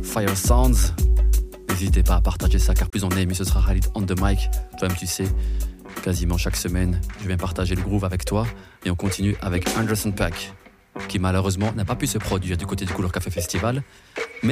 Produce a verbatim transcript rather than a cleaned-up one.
Fire Sounds. N'hésitez pas à partager ça car plus on est, mieux ce sera. Khalid on the mic. Toi-même tu sais, quasiment chaque semaine, je viens partager le groove avec toi et on continue avec Anderson .Paak qui malheureusement n'a pas pu se produire du côté du Couleur Café Festival.